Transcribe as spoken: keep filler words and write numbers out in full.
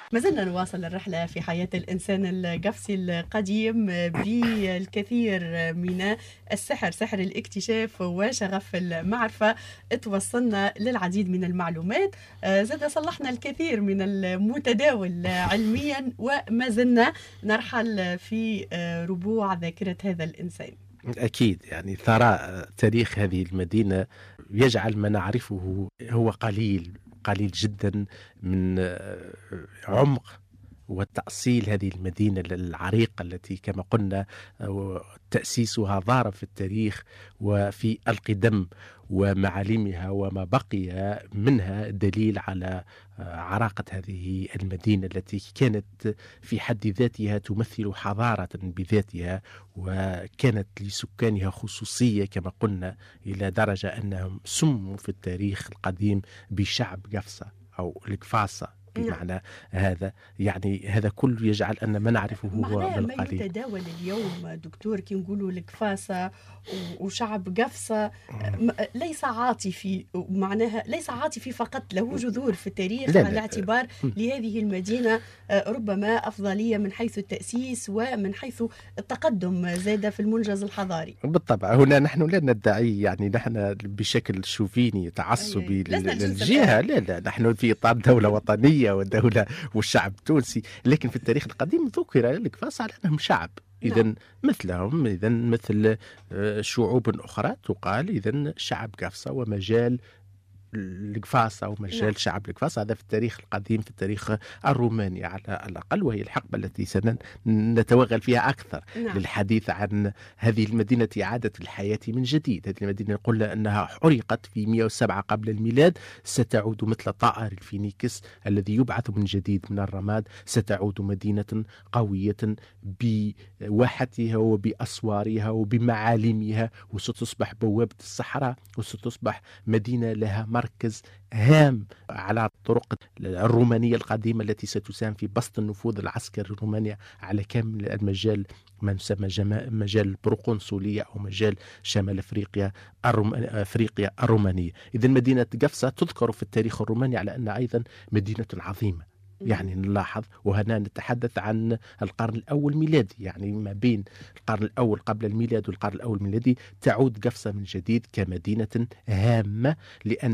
ما زلنا نواصل الرحلة في حياة الإنسان القفصي القديم بالكثير من السحر، سحر الاكتشاف وشغف المعرفة. توصلنا للعديد من المعلومات، زاد صلحنا الكثير من المتداول علميا، وما زلنا نرحل في ربوع ذاكرة هذا الإنسان. أكيد، يعني ثراء تاريخ هذه المدينة يجعل ما نعرفه هو قليل قليل جدا من عمق وتأصيل هذه المدينة العريقة التي كما قلنا تأسيسها ضار في التاريخ وفي القدم، ومعالمها وما بقي منها دليل على عراقة هذه المدينة التي كانت في حد ذاتها تمثل حضارة بذاتها، وكانت لسكانها خصوصية كما قلنا، إلى درجة أنهم سموا في التاريخ القديم بشعب قفصة أو القفاصة بمعنى هذا. يعني هذا كله يجعل أن ما نعرفه هو بالقليل. ما يتداول اليوم دكتور كي نقولوا القفاصة وشعب قفصة ليس عاطفي، معناها ليس عاطفي فقط، له جذور في التاريخ، لا لا. على اعتبار لهذه المدينة ربما أفضلية من حيث التأسيس ومن حيث التقدم زاد في المنجز الحضاري. بالطبع هنا نحن لا ندعي يعني نحن بشكل شوفيني تعصبي للجهة، لا لا، نحن في إطار دولة وطنية والدولة والشعب التونسي، لكن في التاريخ القديم ذكر القفاص على أنهم شعب، إذن مثلهم، إذن مثل شعوب أخرى تقال إذن شعب قفصة ومجال القفاصة ومجال نعم. شعب القفاصة هذا في التاريخ القديم، في التاريخ الروماني على الأقل، وهي الحقبة التي سنتوغل فيها أكثر نعم. للحديث عن هذه المدينة إعادة الحياة من جديد. هذه المدينة قلنا أنها حرقت في مئة وسبعة قبل الميلاد، ستعود مثل طائر الفينيكس الذي يبعث من جديد من الرماد، ستعود مدينة قوية بواحتها وبأسوارها وبمعالمها، وستصبح بوابة الصحراء، وستصبح مدينة لها مركز هام على الطرق الرومانية القديمة التي ستساهم في بسط النفوذ العسكري الروماني على كامل المجال، ما يسمى مجال البروقنصلية أو مجال شمال أفريقيا الروم... أفريقيا الرومانية. إذن مدينة قفصة تذكر في التاريخ الروماني على أنها أيضا مدينة عظيمة. يعني نلاحظ، وهنا نتحدث عن القرن الأول ميلادي، يعني ما بين القرن الأول قبل الميلاد والقرن الأول ميلادي تعود قفصة من جديد كمدينة هامة، لأن